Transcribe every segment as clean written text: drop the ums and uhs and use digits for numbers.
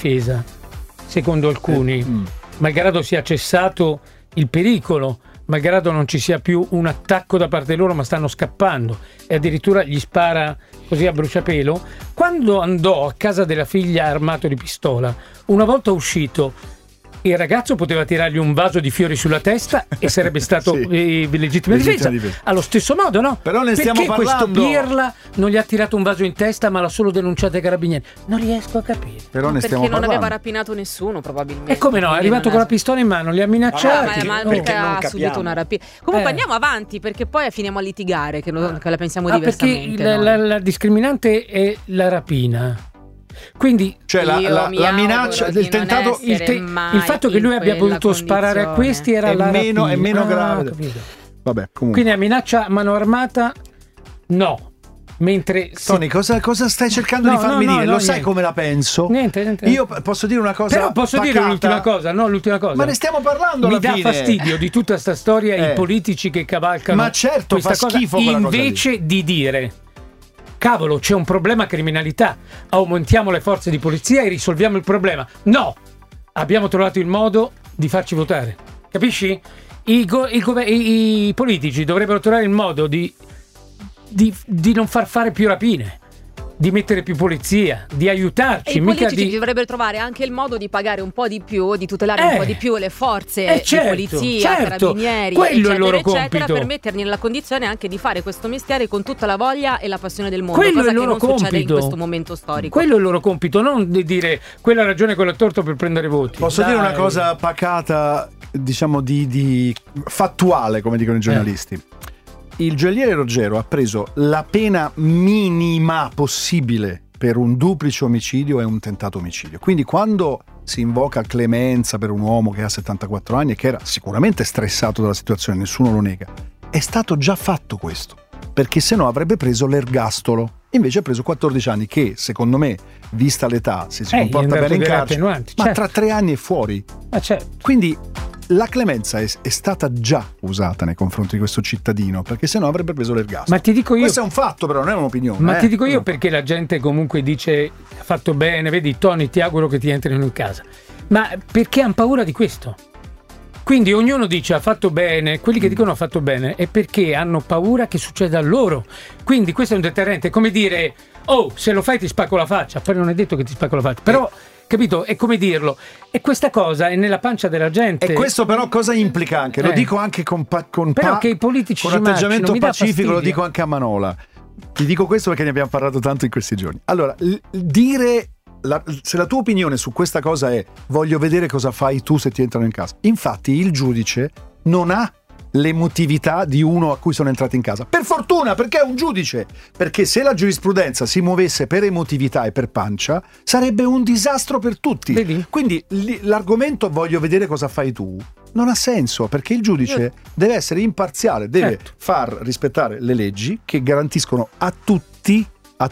difesa, secondo alcuni, malgrado sia cessato il pericolo, malgrado non ci sia più un attacco da parte loro, ma stanno scappando e addirittura gli spara così a bruciapelo. Quando andò a casa della figlia armato di pistola, una volta uscito, il ragazzo poteva tirargli un vaso di fiori sulla testa e sarebbe stato legittima difesa. Allo stesso modo, no? Però ne stiamo Perché parlando. questo Pirla non gli ha tirato un vaso in testa, ma l'ha solo denunciato ai carabinieri? Non riesco a capire. Però ne stiamo Perché non parlando. aveva rapinato nessuno, probabilmente. E come no? È arrivato con la pistola in mano, li ha minacciati. Ma perché perché non ha capiamo. subito una rapina. Comunque andiamo avanti, perché poi finiamo a litigare, che la pensiamo Perché diversamente. la discriminante è la rapina. Quindi Cioè la minaccia, il tentato, il fatto che lui abbia potuto sparare a questi era è la meno, rapina. è meno grave. Capito. Vabbè, comunque. Quindi a minaccia a mano armata no. Mentre Tony, cosa stai cercando di farmi dire? Lo sai niente. come la penso? Niente. Io posso dire una cosa. Però posso dire l'ultima cosa, no, l'ultima cosa. Ma ne stiamo parlando Mi alla dà fine. fastidio di tutta sta storia i politici che cavalcano. Ma certo, questa fa cosa, schifo quella cosa lì. invece di dire cavolo, c'è un problema criminalità, aumentiamo le forze di polizia e risolviamo il problema. No, abbiamo trovato il modo di farci votare. Capisci? I politici dovrebbero trovare il modo di non far fare più rapine, di mettere più polizia, di aiutarci. E i politici dovrebbero trovare anche il modo di pagare un po' di più, di tutelare un po' di più le forze di polizia, carabinieri, quello è il loro eccetera, compito. per metterli nella condizione anche di fare questo mestiere con tutta la voglia e la passione del mondo, Quello cosa è il che loro non succede in compito. questo momento storico. Quello è il loro compito, non di dire quella ha ragione, quello ha torto per prendere voti. Posso dire una cosa pacata, diciamo di fattuale, come dicono i giornalisti. Il gioielliere Ruggero ha preso la pena minima possibile per un duplice omicidio e un tentato omicidio. Quindi quando si invoca clemenza per un uomo che ha 74 anni e che era sicuramente stressato dalla situazione, nessuno lo nega, è stato già fatto questo, perché se no avrebbe preso l'ergastolo. Invece ha preso 14 anni che, secondo me, vista l'età, se si comporta bene in carcere, ma tra 3 anni è fuori. Quindi la clemenza è stata già usata nei confronti di questo cittadino, perché sennò avrebbe preso l'ergastolo. Ma ti dico io, questo è un fatto, però non è un'opinione. Ma ti dico io perché la gente comunque dice ha fatto bene, vedi Tony, ti auguro che ti entrino in casa. Ma perché hanno paura di questo? Quindi ognuno dice ha fatto bene, quelli che dicono ha fatto bene è perché hanno paura che succeda a loro. Quindi questo è un deterrente, è come dire oh, se lo fai ti spacco la faccia. Poi non è detto che ti spacco la faccia, però capito? È come dirlo. E questa cosa è nella pancia della gente. E questo però cosa implica anche? Lo dico anche con che i politici con atteggiamento mi dà pacifico, fastidio. lo dico anche a Manola. Ti dico questo perché ne abbiamo parlato tanto in questi giorni. Allora, dire se la tua opinione su questa cosa è voglio vedere cosa fai tu se ti entrano in casa. Infatti il giudice non ha l'emotività di uno a cui sono entrati in casa. Per fortuna, perché è un giudice. Perché se la giurisprudenza si muovesse per emotività e per pancia, sarebbe un disastro per tutti. Vedi? Quindi l'argomento voglio vedere cosa fai tu non ha senso, perché il giudice deve essere imparziale, deve far rispettare le leggi che garantiscono a tutti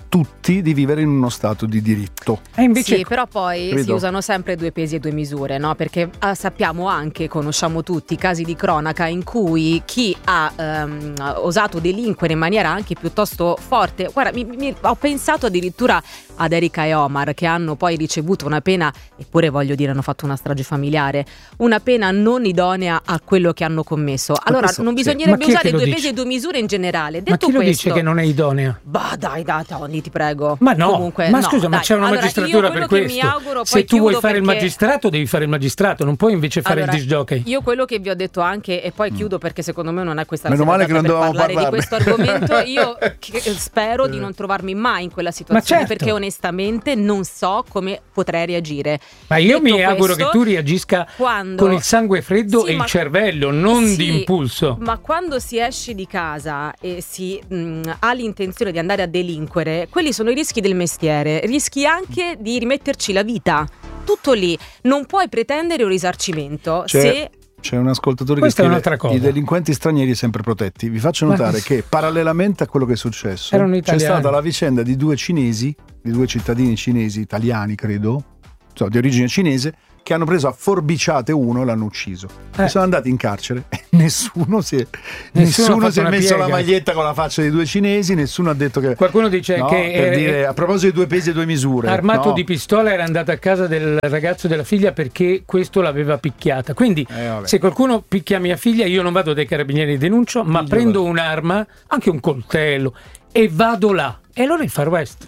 di vivere in uno stato di diritto. E invece, sì, però poi si usano sempre due pesi e due misure, no? Perché sappiamo anche, conosciamo tutti casi di cronaca in cui chi ha osato delinquere in maniera anche piuttosto forte. Guarda, ho pensato addirittura ad Erika e Omar, che hanno poi ricevuto una pena, eppure voglio dire hanno fatto una strage familiare, una pena non idonea a quello che hanno commesso. Allora questo, non bisognerebbe usare due pesi e due misure in generale. Detto ma chi lo questo, dice che non è idonea? Bah, dai, Tony, ti prego. Ma no, comunque, ma no, scusa, ma dai. c'è una Allora, magistratura io per quello questo. Che mi auguro, se poi tu vuoi chiudo fare il perché... magistrato, devi fare il magistrato, non puoi invece fare il disc jockey. Io quello che vi ho detto anche, e poi chiudo perché secondo me non è questa la Meno male che non per dovevamo parlare di parlarne. questo argomento. Io spero di non trovarmi mai in quella situazione, perché onestamente non so come potrei reagire. Ma io Detto mi auguro questo, che tu reagisca con il sangue freddo e il cervello, non di impulso. Ma quando si esce di casa e si ha l'intenzione di andare a delinquere, quelli sono i rischi del mestiere, rischi anche di rimetterci la vita. Tutto lì, non puoi pretendere un risarcimento C'è un ascoltatore che Questa è scrive un'altra cosa. I delinquenti stranieri sempre protetti. Vi faccio notare che parallelamente a quello che è successo c'è stata la vicenda di due cinesi, di due cittadini cinesi, italiani credo, di origine cinese, che che hanno preso a forbiciate uno e l'hanno ucciso. E sono andati in carcere e nessuno si è messo la maglietta con la faccia dei due cinesi, nessuno ha detto che... Qualcuno dice che... Per dire, a proposito di 2 pesi e 2 misure. Armato di pistola era andato a casa del ragazzo della figlia perché questo l'aveva picchiata. Quindi se qualcuno picchia mia figlia io non vado dai carabinieri e denuncio, ma prendo un'arma, anche un coltello, e vado là. E allora il Far West.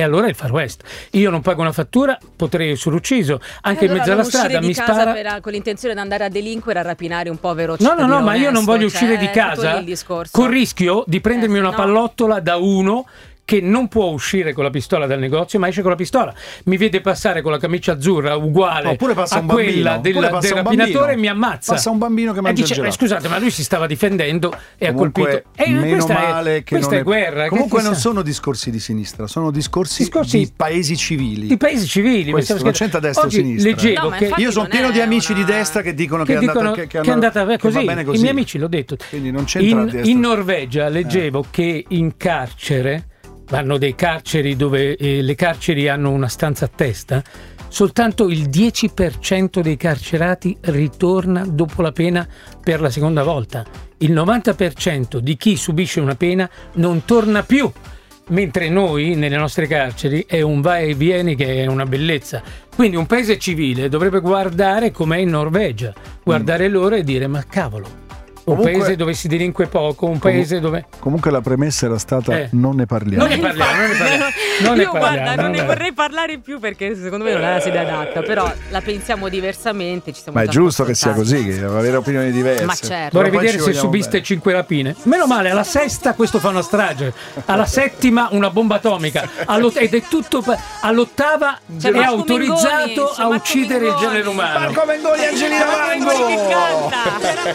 Io non pago una fattura, potrei essere ucciso anche in mezzo alla strada, mi spara con l'intenzione di andare a delinquere, a rapinare un povero cittadino. No, ma io non voglio uscire di casa col rischio di prendermi una pallottola da uno che non può uscire con la pistola dal negozio, ma esce con la pistola. Mi vede passare con la camicia azzurra uguale a quella del rapinatore e mi ammazza. Passa un bambino che mangia dice, scusate, ma lui si stava difendendo e ha colpito. Meno male che questa è guerra. Comunque non sono discorsi di sinistra, sono discorsi di paesi civili. Di paesi civili. Questo non c'entra destra o sinistra. Leggevo che io sono pieno di amici di destra che dicono che è andata così. I miei amici l'ho detto. Quindi non c'entra in Norvegia leggevo che in carcere hanno dei carceri dove le carceri hanno una stanza a testa, soltanto il 10% dei carcerati ritorna dopo la pena per la seconda volta. Il 90% di chi subisce una pena non torna più, mentre noi nelle nostre carceri è un vai e vieni che è una bellezza. Quindi un paese civile dovrebbe guardare com'è in Norvegia, guardare loro e dire ma cavolo, un paese dove si delinque poco, un paese dove... Comunque la premessa era stata non ne parliamo. Io guarda, non ne vorrei parlare più perché secondo me non è la sede adatta, però la pensiamo diversamente, ci siamo ma è giusto che sia così, che avere opinioni diverse. Ma certo. Vorrei vedere se subiste 5 rapine. Meno male, alla sesta questo fa una strage, alla settima una bomba atomica, ed è tutto all'8ª è autorizzato a uccidere il genere umano. Marco Mengoni, Angelina Mango! Che canta!